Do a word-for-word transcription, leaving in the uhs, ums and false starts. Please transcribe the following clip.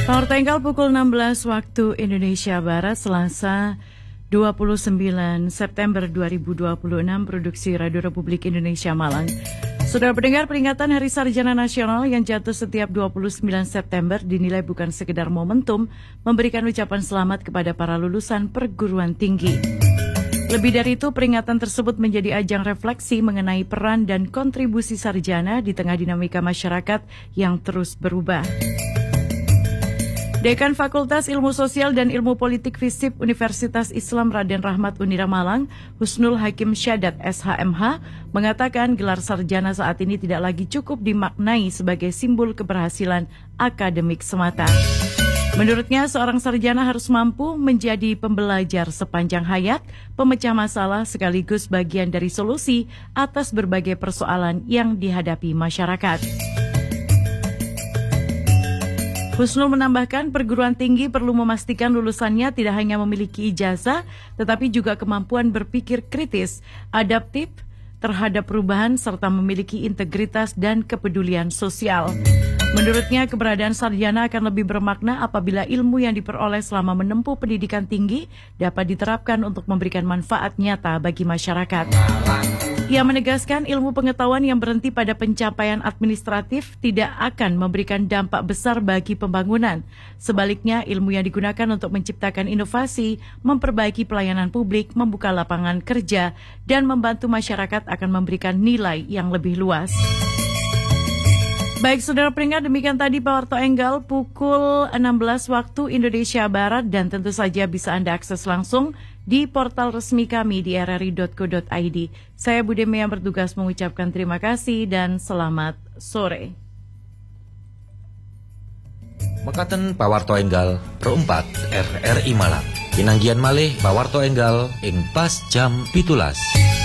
Power Tenggal pukul enam belas waktu Indonesia Barat, Selasa dua puluh sembilan September dua ribu dua puluh enam, produksi Radio Republik Indonesia Malang. Saudara pendengar, peringatan Hari Sarjana Nasional yang jatuh setiap dua puluh sembilan September dinilai bukan sekedar momentum memberikan ucapan selamat kepada para lulusan perguruan tinggi. Lebih dari itu, peringatan tersebut menjadi ajang refleksi mengenai peran dan kontribusi sarjana di tengah dinamika masyarakat yang terus berubah. Dekan Fakultas Ilmu Sosial dan Ilmu Politik FISIP Universitas Islam Raden Rahmat Unira Malang, Husnul Hakim Syadat S H M H, mengatakan gelar sarjana saat ini tidak lagi cukup dimaknai sebagai simbol keberhasilan akademik semata. Menurutnya, seorang sarjana harus mampu menjadi pembelajar sepanjang hayat, pemecah masalah sekaligus bagian dari solusi atas berbagai persoalan yang dihadapi masyarakat. Husnul menambahkan, perguruan tinggi perlu memastikan lulusannya tidak hanya memiliki ijazah, tetapi juga kemampuan berpikir kritis, adaptif terhadap perubahan, serta memiliki integritas dan kepedulian sosial. Menurutnya, keberadaan sarjana akan lebih bermakna apabila ilmu yang diperoleh selama menempuh pendidikan tinggi dapat diterapkan untuk memberikan manfaat nyata bagi masyarakat. Ia menegaskan ilmu pengetahuan yang berhenti pada pencapaian administratif tidak akan memberikan dampak besar bagi pembangunan. Sebaliknya, ilmu yang digunakan untuk menciptakan inovasi, memperbaiki pelayanan publik, membuka lapangan kerja, dan membantu masyarakat akan memberikan nilai yang lebih luas. Baik, saudara pendengar, demikian tadi Power Enggal pukul enam belas waktu Indonesia Barat, dan tentu saja bisa Anda akses langsung di portal resmi kami di r r i dot co dot i d. Saya Budi Mea bertugas mengucapkan terima kasih dan selamat sore. Mekaten Pawarto Enggal perempat R R I Malang. Pinanggian malih Pawarto Enggal ing pas jam pitulas.